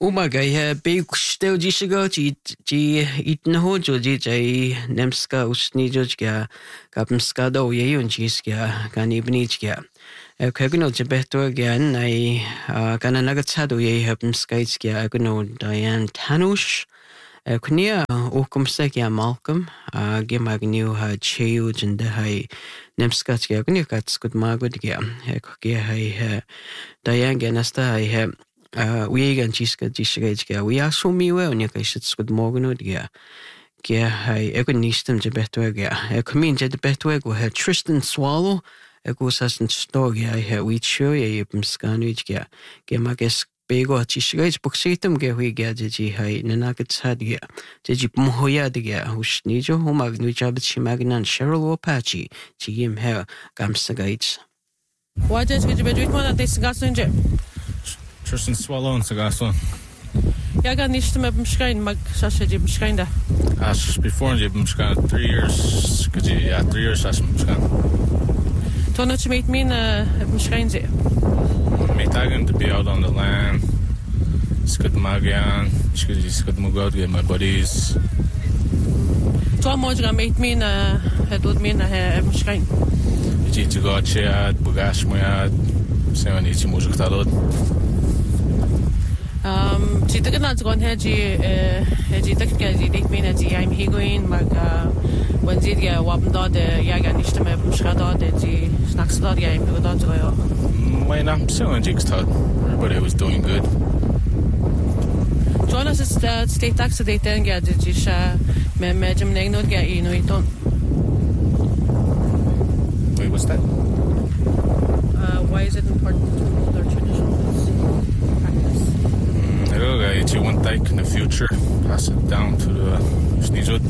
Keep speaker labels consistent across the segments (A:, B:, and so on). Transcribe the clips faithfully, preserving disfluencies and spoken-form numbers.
A: Umaga je beukste odisego ci ci itnoho joji jai nemska usni jojga kapmska do yeun jisga kanibnichga. Kagno jebehto gan nai kana nagatsado ye hapmskaitsga agno Diane Tanush. Knia okumsek ya Malcolm gemagniu ha cheu jinde hai nemskatsga gni katskut magudga. Ekge hai Diane ganasta hai Uh, we gan jiska jiska we are so me well nika shits good morgen ud ja ja hai ek nistem je betweg ja ek min je betweg we had Tristan Swallow ek was has en story I had we show ye bim skanuj ja ge mages bego jiska is boxitum ge we ga je hai nanagat had ja je mohoya de ja hus nijo ho magnu jab chi magnan Cheryl Apache ji im her gamsagaits
B: what is ge be one at this gasunje
C: Tristan Swallow and Sagason.
B: Ja, ga nicht mehr beim Schrein, mag Sascha die beschreien da.
C: As before die beim Schrein three years, could you yeah, three years as beim Schrein.
B: Tono to meet me na beim Schrein ze.
C: Me tagen to be out on the land. It's good Magian, it's good it's good move out with my buddies.
B: Tono mo ga meet me na het doet me na beim Schrein.
C: Je to go chat, bugash moja. Sem ani ti môžu chtadot.
B: Um, ti tak na zgon heji heji tak ga ji dik mina ji I'm higoin mag when ji ga wabda de ja ga nicht mehr beschada de ji snacks da ja im da zo.
C: My name so and jigstud. Everybody was doing good.
B: Jonas is the state tax de ten ga ji sha me me jam neng no ga ino iton.
C: Wait, what's that?
B: Why is it important to know their traditional practice?
C: Mm, it's one take in the future, pass it down to the snizud.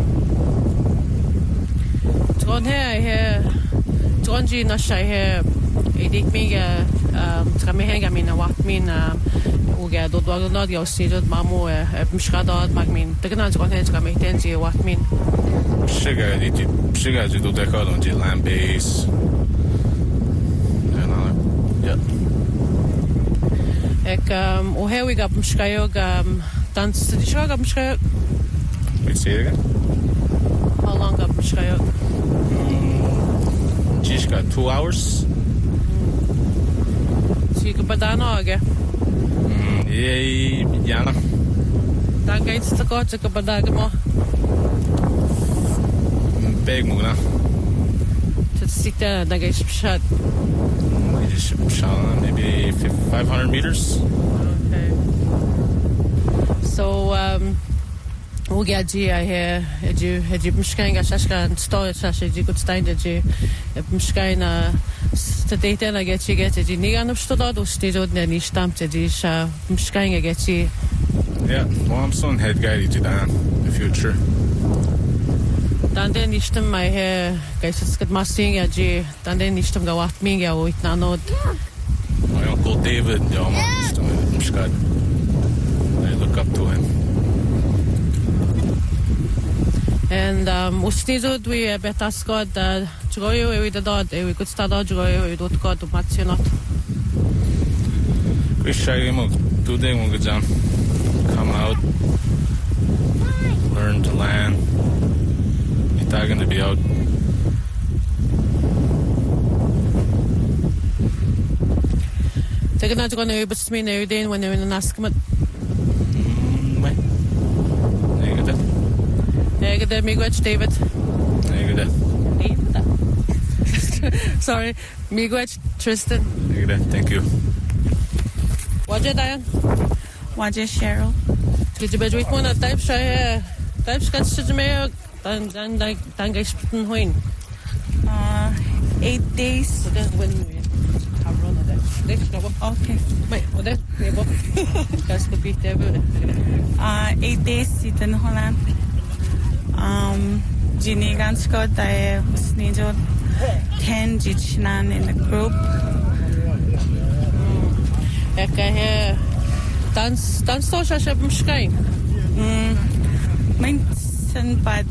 B: Tron her her Tronji na shay her edik mega trame henga mina wat min o ga do do no dia snizud mamu mshradad magmin tegna tron her trame tenji wat min
C: Shiga dit shiga do dekad on the land base. Ja.
B: Ek um o heu gab mskayog um dans die show gab mskayog.
C: Wait, say it again.
B: How long gab mskayog?
C: Just got two hours.
B: Sie gab badana age.
C: Mm, yeah, Jana.
B: Dan gaits te kort te badaga mo.
C: Big mugna.
B: Te sita da gaits shot.
C: Maybe five hundred meters.
B: Okay. So, um, o gaji I hear edu edu mshkain ga shashka story shasha edu good stein edu mshkain sta data na gaji get edu ni an obstodad o stedod ne ni stamt edu sha mshkain ga gaji.
C: Yeah, well, I'm son head guy to that in the future.
B: Dan den nistem my hair guys it's good masting edu dan den nistem ga wat minga o itnanod.
C: My uncle David, yeah, man, Scott. I look up to him.
B: And um, usnizod we betaskod joyo we dad we could start joyo we dot god matsionat.
C: Krishayimo today we'll get come out, learn to land. It's going to be out.
B: Tegen dat gewoon nu best mee nu doen wanneer we een nask met.
C: Nee. Nee, goed.
B: Nee, goed. Miguel David.
C: Nee, goed.
B: Sorry, Miguel Tristan.
C: Nee, goed. Thank you.
B: Wat je Diane?
D: Wat je Cheryl?
B: Kijk je bij het weekend dat type schrijf, type schetsen ze mee. Dan dan dan dan ga je spitten hoin.
D: Uh, eight days.
B: Dat is when.
D: Okay.
B: Wait, what that? That's the beat there.
D: Uh, eight days in Holland. Um, Ginny Ganskot, I was needed ten Jichnan in the group.
B: Ik heb dan dan sto je op Mschijn.
D: Hmm. Mensen bij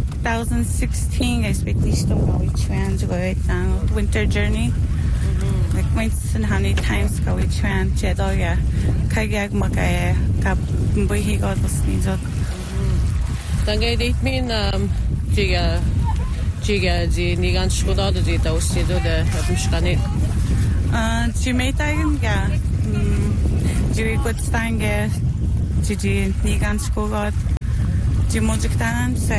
D: twenty sixteen, I expect this to go which way I'm going now. Winter journey. like once and how many times go we try jedo ya kagag magaya kap mbuhi go dosnizo.
B: Danke dit min um jiga jiga ji nigan skoda do ji ta usnizo de mshkani.
D: Uh Jimetagen ya Jiri gut stange Jiji nigan skoda Jimojiktanan se.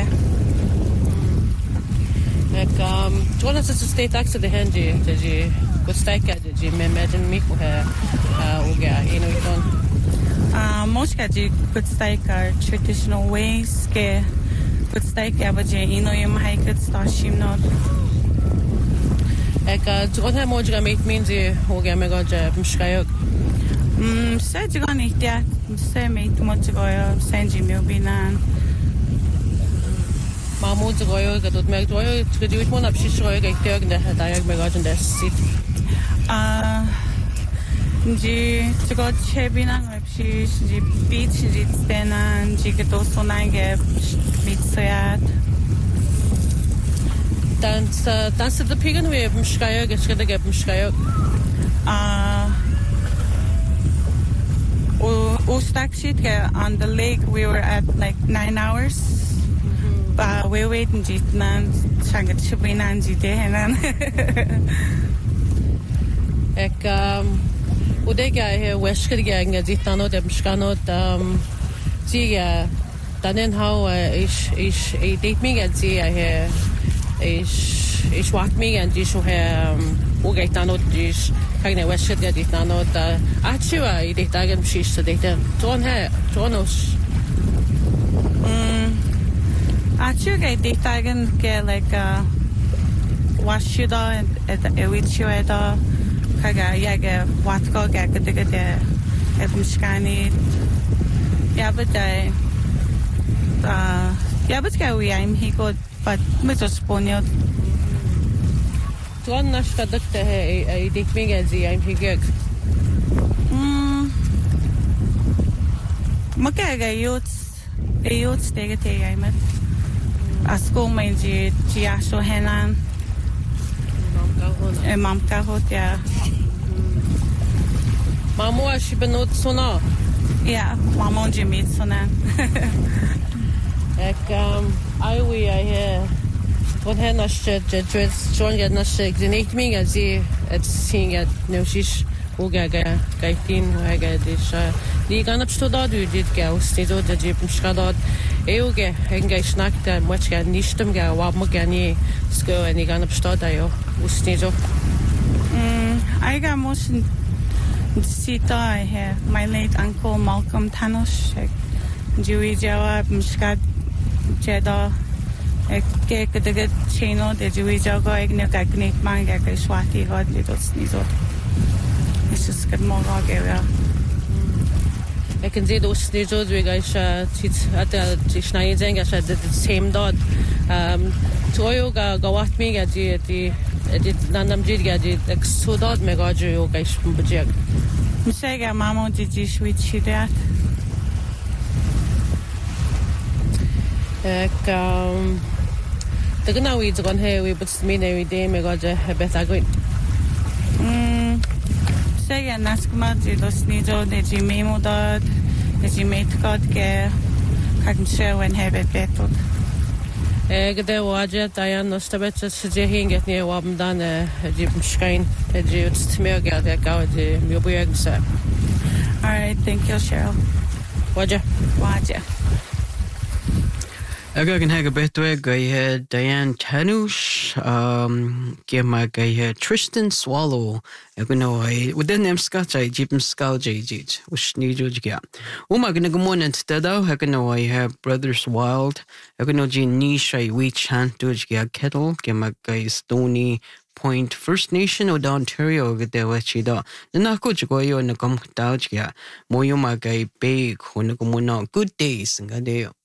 B: Ek um jona se state tax de hanji de ji gut stake de ji me imagine mi ko ha oga ino ikon.
D: Uh most ka ji gut stake are traditional ways ke gut stake ya baje ino yum hai gut stashim no.
B: Ek jona mojga mit min ji oga me goja mshkayok.
D: Mm se ji gan ihtiya se mit mojga senji milbinan.
B: Mahmoud goyo ga dot meg goyo tgedit mon abshish goyo ga ihtiyag de dayag me goja de sit.
D: Uh ji tgod chebinan abshish ji beach ji stenan ji geto sonange mitsoyat.
B: Dan dan se de pigen we mshkayok ga shkede ga mshkayok.
D: Uh Ustakshit on the lake we were at like nine hours. Uh, we waiting jitnan sangat chubinan jitehenan.
B: Ek um udega he weskriga nga jitano de mshkano um ziga danen how is is e date me at zi he is is walk me and is he um ugaitano is kagne weskriga jitano da achua e date dagen shish de ton he tonos.
D: Actually, they taken get like uh washida and at the ewichueda kaga yaga watko ga gede gede ebmskani yabade uh yabade we I'm he got but mito sponio
B: Tuan nashka dukte he e dik mingazi I'm he gek.
D: Mm Makaga youth a youth stege te I'm a school mein ji ji so henan e mam ka hot ya
B: Mamu a shi benut sona
D: ja mamon ji mit sona
B: ek um I we I hear what hen as je je join get nas geniet me as sie et seeing at no shish oga ga kaitin oga dis die gan op sto da du dit ga sti do de jip shadot euge henga snakte mochga nishtem ga wa mo gani sko en die gan op sto da yo usti zo
D: mm I got most sita here my late uncle Malcolm Thanos Jewi jawa mshkat jeda ek ke ke chino de Jewi jaga ek ne kaknik manga ke swati god litos nizo it's just good more area.
B: Ik kan zien dat ze zo doen als je ziet at de snijden als je het same dot toyo ga gawat me ga die die dit landam jid ga die so dot me ga jo ga is budget
D: Msega mamo di di switch dat
B: ek um de gna we gon he we but me ne we de me ga je beta go
D: mm Sega naskma di dos nido de ji memo dot de ji met god ke kan show en have it better
B: Ik de waje Diane no stabet se je hinget ne wam dan je mschein je het meer ga de ga de mi obuegse.
D: All right, thank you Cheryl.
B: Waje
D: Waje.
A: Ek kan hege betwe gay Diane Tanush um gema gay Tristan Swallow ek no I within them scotch I jeep scout jit us ni jo ja uma gna gmonent tada ek no I have Brothers Wild ek no ji ni shai we chant to ja kettle gema gay Stony Point First Nation of Ontario gde wachida na ko jo yo na kom ta ja moyo ma gay big ho na gmona good days ngade